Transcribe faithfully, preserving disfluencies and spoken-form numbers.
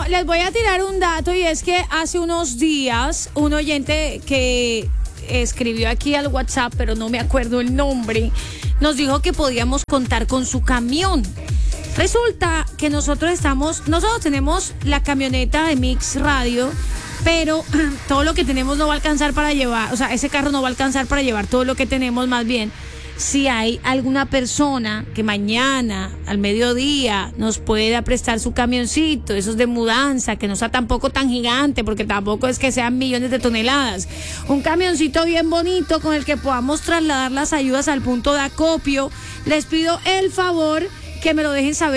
les voy a tirar un dato y es que hace unos días un oyente que escribió aquí al WhatsApp, pero no me acuerdo el nombre, nos dijo que podíamos contar con su camión. Resulta que nosotros estamos, nosotros tenemos la camioneta de Mix Radio, pero todo lo que tenemos no va a alcanzar para llevar, o sea, ese carro no va a alcanzar para llevar todo lo que tenemos. Más bien, si hay alguna persona que mañana al mediodía nos pueda prestar su camioncito, esos de mudanza, que no sea tampoco tan gigante, porque tampoco es que sean millones de toneladas, un camioncito bien bonito con el que podamos trasladar las ayudas al punto de acopio, les pido el favor que me lo dejen saber